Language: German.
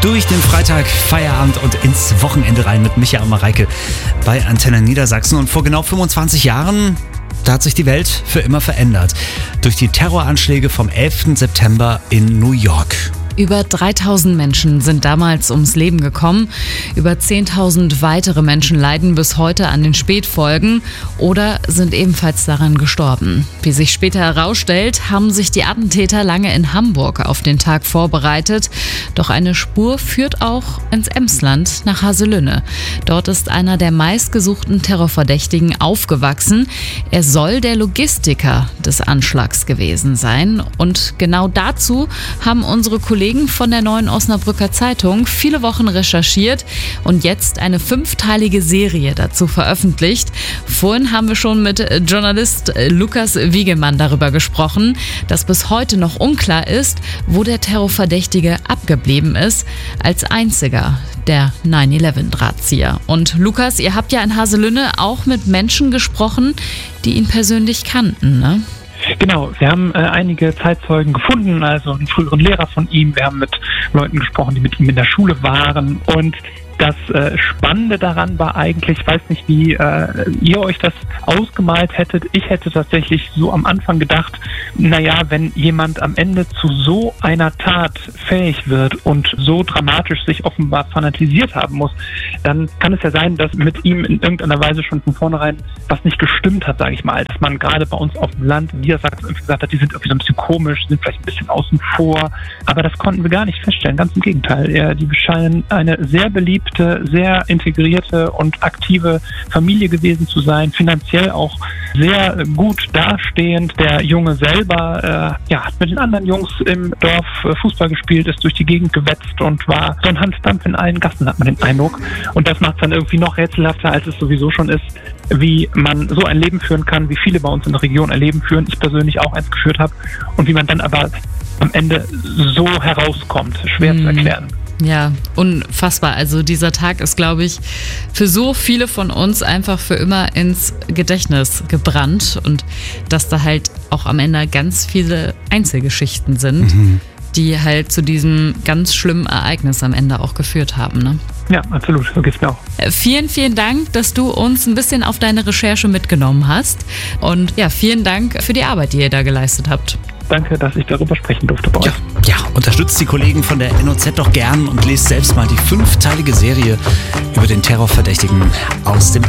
durch den Freitag, Feierabend und ins Wochenende rein mit Micha und Mareike bei Antenne Niedersachsen. Und vor genau 25 Jahren, da hat sich die Welt für immer verändert. Durch die Terroranschläge vom 11. September in New York. Über 3000 Menschen sind damals ums Leben gekommen. Über 10.000 weitere Menschen leiden bis heute an den Spätfolgen oder sind ebenfalls daran gestorben. Wie sich später herausstellt, haben sich die Attentäter lange in Hamburg auf den Tag vorbereitet. Doch eine Spur führt auch ins Emsland nach Haselünne. Dort ist einer der meistgesuchten Terrorverdächtigen aufgewachsen. Er soll der Logistiker des Anschlags gewesen sein. Und genau dazu haben unsere Kollegen von der Neuen Osnabrücker Zeitung viele Wochen recherchiert und jetzt eine 5-teilige Serie dazu veröffentlicht. Vorhin haben wir schon mit Journalist Lukas Wiegemann darüber gesprochen, dass bis heute noch unklar ist, wo der Terrorverdächtige abgeblieben ist, als einziger der 9/11-Drahtzieher. Und Lukas, ihr habt ja in Haselünne auch mit Menschen gesprochen, die ihn persönlich kannten, ne? Genau, wir haben einige Zeitzeugen gefunden, also einen früheren Lehrer von ihm. Wir haben mit Leuten gesprochen, die mit ihm in der Schule waren. Und das Spannende daran war eigentlich, ich weiß nicht, wie ihr euch das ausgemalt hättet. Ich hätte tatsächlich so am Anfang gedacht, naja, wenn jemand am Ende zu so einer Tat fähig wird und so dramatisch sich offenbar fanatisiert haben muss, dann kann es ja sein, dass mit ihm in irgendeiner Weise schon von vornherein was nicht gestimmt hat, sage ich mal. Dass man gerade bei uns auf dem Land, wie er sagt, gesagt hat, die sind irgendwie so ein bisschen komisch, sind vielleicht ein bisschen außen vor. Aber das konnten wir gar nicht feststellen, ganz im Gegenteil. Die scheinen eine sehr beliebte, sehr integrierte und aktive Familie gewesen zu sein, finanziell auch sehr gut dastehend. Der Junge selber hat mit den anderen Jungs im Dorf Fußball gespielt, ist durch die Gegend gewetzt und war so ein Handdampf in allen Gassen, hat man den Eindruck. Und das macht es dann irgendwie noch rätselhafter, als es sowieso schon ist, wie man so ein Leben führen kann, wie viele bei uns in der Region ein Leben führen, ich persönlich auch eins geführt habe, und wie man dann aber am Ende so herauskommt, schwer zu erklären. Ja, unfassbar. Also dieser Tag ist, glaube ich, für so viele von uns einfach für immer ins Gedächtnis gebrannt, und dass da halt auch am Ende ganz viele Einzelgeschichten sind, die halt zu diesem ganz schlimmen Ereignis am Ende auch geführt haben, ne? Ja, absolut. So geht's mir auch. Vielen, vielen Dank, dass du uns ein bisschen auf deine Recherche mitgenommen hast. Und ja, vielen Dank für die Arbeit, die ihr da geleistet habt. Danke, dass ich darüber sprechen durfte bei euch. Ja, unterstützt die Kollegen von der NOZ doch gern und lest selbst mal die 5-teilige Serie über den Terrorverdächtigen aus dem